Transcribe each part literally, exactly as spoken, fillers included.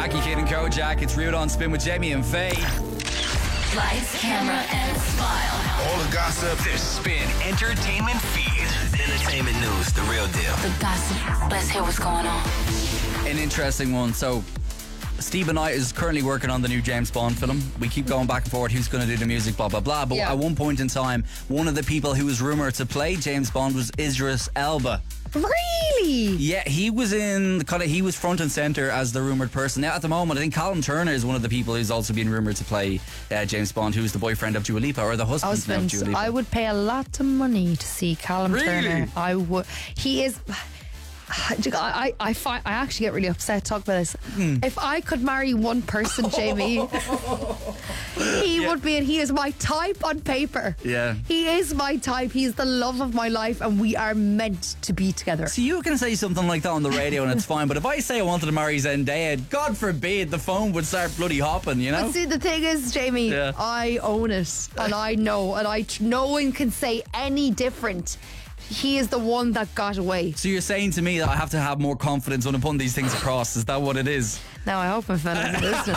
Aki Kid and Kojak. It's Rude on Spin with Jamie and Faye. Lights, camera, and smile. All the gossip. The Spin Entertainment Feed. Entertainment news, the real deal. The gossip. Let's hear what's going on. An interesting one. So, Stephen Knight is currently working on the new James Bond film. We keep going back and forth who's going to do the music, blah, blah, blah. But Yeah. at one point in time, one of the people who was rumoured to play James Bond was Idris Elba. Really? Yeah, he was in kind of he was front and center as the rumored person. Now at the moment, I think Callum Turner is one of the people who's also been rumored to play uh, James Bond, who's the boyfriend of Dua Lipa or the husband, Husband. of Dua Lipa. I would pay a lot of money to see Callum Really? Turner. I would. He is. I, I, I, find, I actually get really upset talking about this. Hmm. If I could marry one person, Jamie, he Yeah. would be, and he is my type on paper. Yeah. He is my type. He's the love of my life, and we are meant to be together. So you can say something like that on the radio and it's fine, but if I say I wanted to marry Zendaya, God forbid the phone would start bloody hopping, you know? But see, the thing is, Jamie, Yeah. I own it, and I know, and I no one can say any different. He is the one that got away. So you're saying to me that I have to have more confidence when I'm putting these things across? Is that what it is? Now I hope my fellas are listening.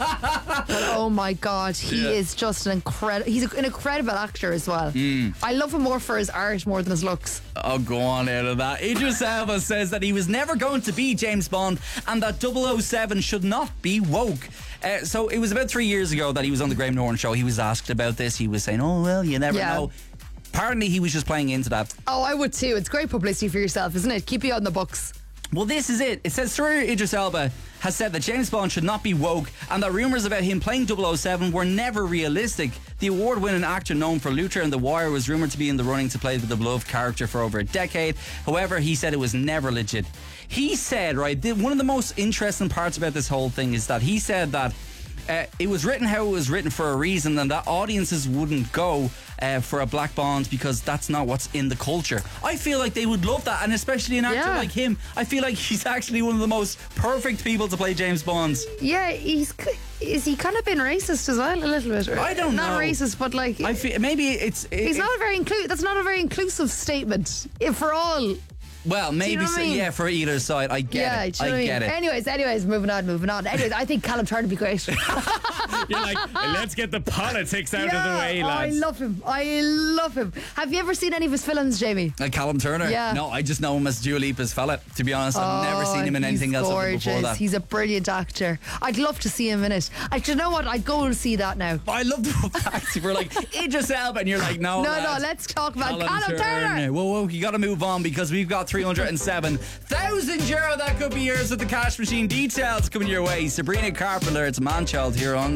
But oh my God, he Yeah. is just an incredible. He's an incredible actor as well. I love him more for his art more than his looks. Oh, go on out of that. Idris Elba says that he was never going to be James Bond and that double oh seven should not be woke. Uh, so it was about three years ago that he was on the Graham Norton show. He was asked about this. He was saying, oh, well, you never Yeah. know. Apparently he was just playing into that. Oh, I would too. It's great publicity for yourself, isn't it? Keep you on the books. Well, this is it. It says Sir Idris Elba has said that James Bond should not be woke and that rumours about him playing double oh seven were never realistic. The award-winning actor known for Luther and The Wire was rumoured to be in the running to play the beloved character for over a decade. However, he said it was never legit. He said, right, the, one of the most interesting parts about this whole thing is that he said that Uh, it was written how it was written for a reason and that audiences wouldn't go uh, for a black Bond because that's not what's in the culture. I feel like they would love that, and especially an actor Yeah. like him. I feel like he's actually one of the most perfect people to play James Bond. Yeah, he's. Is he kind of been racist as well? A little bit. I don't not know. Not racist, but like. I feel maybe it's. It, he's it- not a very inclusive. That's not a very inclusive statement. If for all. Well, maybe know what so, I mean? yeah, for either side. I get Yeah, it. do you know I what get mean? it. Anyways, anyways, moving on, moving on. Anyways, I think Callum Turner would be great. You're like, let's get the politics out of the way, oh, I lads. love him. I love him. Have you ever seen any of his films, Jamie? Like Callum Turner? Yeah. No, I just know him as Dua Lipa's fella. To be honest, I've never Oh, seen him in he's anything else gorgeous. before that. He's a brilliant actor. I'd love to see him in it. I, do you know what? I'd go and see that now. I love the fact we're like Idris Elba, and you're like, no, No, lads. no, let's talk about Callum Callum Turner. Whoa, whoa, you got to move on because we've got three hundred seven thousand euro that could be yours at the cash machine. Details coming your way. Sabrina Carpenter, it's Man Child here on